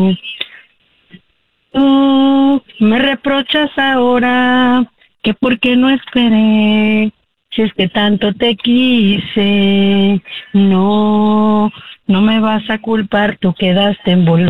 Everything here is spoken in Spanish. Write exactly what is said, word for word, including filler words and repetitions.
Tú me reprochas ahora que por qué no esperé, si es que tanto te quise, no, no me vas a culpar, tú quedaste envolvido.